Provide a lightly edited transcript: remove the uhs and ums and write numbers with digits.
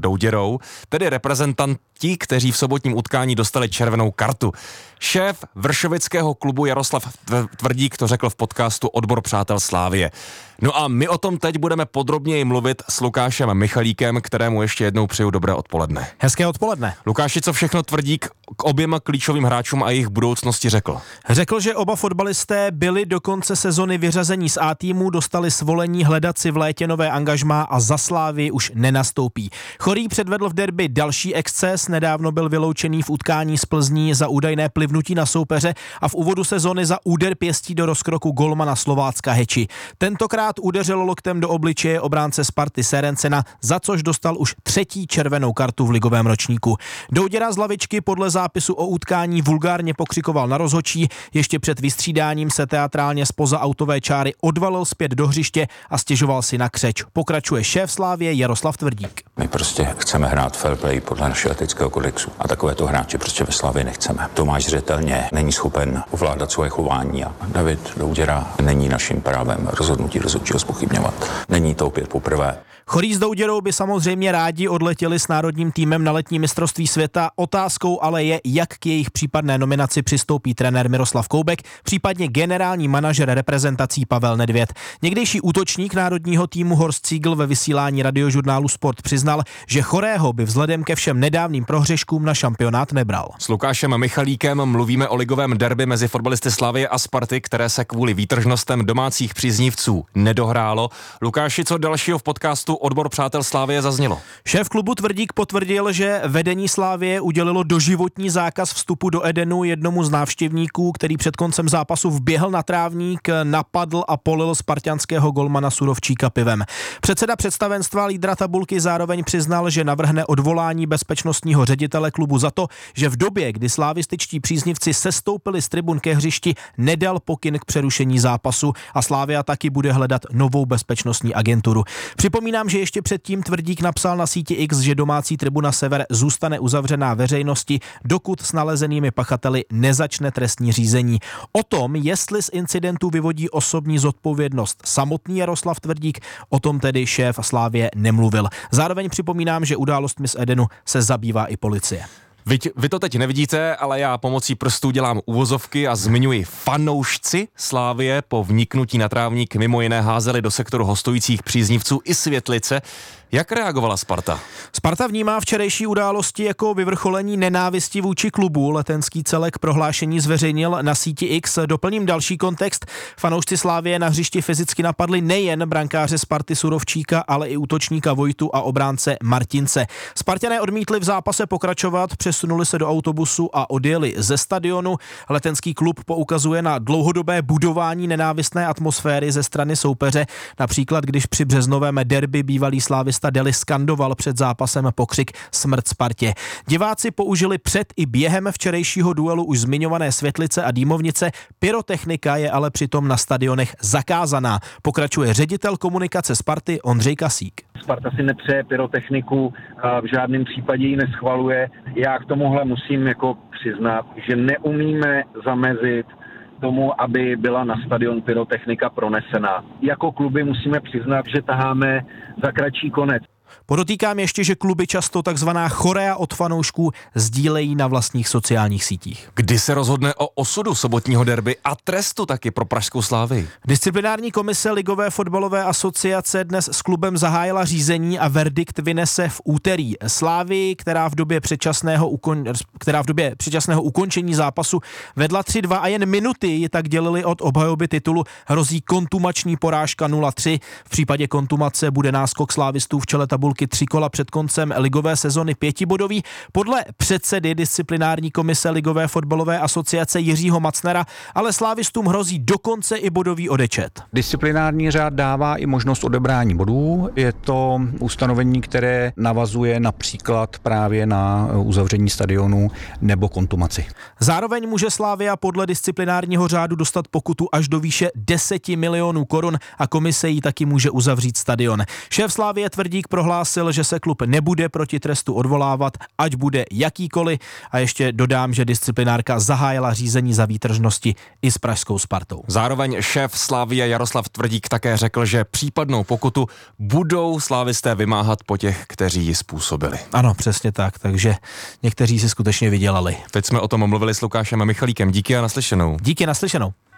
Douděrou, tedy reprezentanti, kteří v sobotním utkání dostali červenou kartu. Šéf vršovického klubu Jaroslav Tvrdík to řekl v podcastu Odbor přátel Slávie. No a my o tom teď budeme podrobněji mluvit s Lukášem Michalíkem, kterému ještě jednou přeju dobré odpoledne. Hezké odpoledne. Lukáši, co všechno Tvrdík k oběma klíčovým hráčům a jejich budoucnosti řekl? Řekl, že oba fotbalisté byli do konce sezony vyřazení z A týmu, dostali svolení hledat si v létě nové angažmá a za Slávii už nenastoupí. Chorý předvedl v derby další exces, nedávno byl vyloučený v utkání s Plzní za údajné plivnutí na soupeře a v úvodu sezony za úder pěstí do rozkroku golmana Slovácka Heči. Tentokrát udeřil loktem do obličeje obránce Sparty Serencena, za což dostal už 3. červenou kartu v ligovém ročníku. Douděra z lavičky podle zápisu o utkání vulgárně pokřikoval na rozhodčí, ještě před vystřídáním se teatrálně zpoza autové čáry odvalil zpět do hřiště a stěžoval si na křeč. Pokračuje šéf Slávie Jaroslav Tvrdík. My prostě chceme hrát fair play podle našeho etického kodexu a takovéto hráče prostě ve Slavii nechceme. Tomáš zřetelně není schopen ovládat svoje chování a David Douděra není naším právem rozhodnutí rozhodčího zpochybňovat. Není to opět poprvé. Chorý s Douděrou by samozřejmě rádi odletěli s národním týmem na letní mistrovství světa. Otázkou ale je, jak k jejich případné nominaci přistoupí trenér Miroslav Koubek, případně generální manažer reprezentací Pavel Nedvěd. Někdejší útočník národního týmu Horst Siegel ve vysílání radiožurnálu Sport přiznal, že Chorého by vzhledem ke všem nedávným prohřeškům na šampionát nebral. S Lukášem Michalíkem mluvíme o ligovém derby mezi fotbalisty Slavie a Sparty, které se kvůli výtržnostem domácích příznivců nedohrálo. Lukáši, co dalšího v podcastu Odbor přátel Slávie zaznělo? Šéf klubu Tvrdík potvrdil, že vedení Slávie udělilo doživotní zákaz vstupu do Edenu jednomu z návštěvníků, který před koncem zápasu vběhl na trávník, napadl a polil spartanského golmana Surovčíka pivem. Předseda představenstva lídra tabulky zároveň přiznal, že navrhne odvolání bezpečnostního ředitele klubu za to, že v době, kdy slávističtí příznivci sestoupili z tribun ke hřišti, nedal pokyn k přerušení zápasu a Slavia taky bude hledat novou bezpečnostní agenturu. Připomínám, že ještě předtím Tvrdík napsal na síti X, že domácí tribuna Sever zůstane uzavřená veřejnosti, dokud s nalezenými pachateli nezačne trestní řízení. O tom, jestli z incidentu vyvodí osobní zodpovědnost samotný Jaroslav Tvrdík, o tom tedy šéf Slávie nemluvil. Zároveň připomínám, že událostmi z Edenu se zabývá i policie. Vy to teď nevidíte, ale já pomocí prstů dělám uvozovky a zmiňuji fanoušci Slávie po vniknutí na trávník mimo jiné házeli do sektoru hostujících příznivců i světlice. Jak reagovala Sparta? Sparta vnímá včerejší události jako vyvrcholení nenávisti vůči klubu. Letenský celek prohlášení zveřejnil na síti X. Doplním další kontext. Fanoušci Slávie na hřišti fyzicky napadli nejen brankáře Sparty Surovčíka, ale i útočníka Vojtu a obránce Martince. Spartané odmítli v zápase pokračovat, přesunuli se do autobusu a odjeli ze stadionu. Letenský klub poukazuje na dlouhodobé budování nenávistné atmosféry ze strany soupeře. Například, když při březnovém derby bývalý slávista Deli skandoval před zápasem pokřik Smrt Spartě. Diváci použili před i během včerejšího duelu už zmiňované světlice a dýmovnice. Pyrotechnika je ale přitom na stadionech zakázaná. Pokračuje ředitel komunikace Sparty Ondřej Kasík. Sparta si nepřeje pyrotechniku, v žádném případě ji neschvaluje. Já k tomuhle musím přiznat, že neumíme zamezit tomu, aby byla na stadion pyrotechnika pronesena. Jako kluby musíme přiznat, že taháme za kratší konec. Podotýkám ještě, že kluby často takzvaná chorea od fanoušků sdílejí na vlastních sociálních sítích. Kdy se rozhodne o osudu sobotního derby a trestu taky pro pražskou Slávii? Disciplinární komise Ligové fotbalové asociace dnes s klubem zahájila řízení a verdikt vynese v úterý. Slávii, která v době předčasného ukončení zápasu vedla 3-2 a jen minuty ji tak dělili od obhajoby titulu, hrozí kontumační porážka 0-3. V případě kontumace bude náskok slávistů v čele tabulky 3 kola před koncem ligové sezony 5bodový. Podle předsedy disciplinární komise Ligové fotbalové asociace Jiřího Macnera ale slávistům hrozí dokonce i bodový odečet. Disciplinární řád dává i možnost odebrání bodů. Je to ustanovení, které navazuje například právě na uzavření stadionu nebo kontumaci. Zároveň může Slavia podle disciplinárního řádu dostat pokutu až do výše 10 milionů korun a komise jí taky může uzavřít stadion. Šéf Slavie Tvrdík prohlásil, prohlásil, že se klub nebude proti trestu odvolávat, ať bude jakýkoliv, a ještě dodám, že disciplinárka zahájila řízení za výtržnosti i s pražskou Spartou. Zároveň šéf Slavie Jaroslav Tvrdík také řekl, že případnou pokutu budou slávisté vymáhat po těch, kteří ji způsobili. Ano, přesně tak, takže někteří si skutečně vydělali. Teď jsme o tom mluvili s Lukášem Michalíkem. Díky a naslyšenou. Díky, naslyšenou.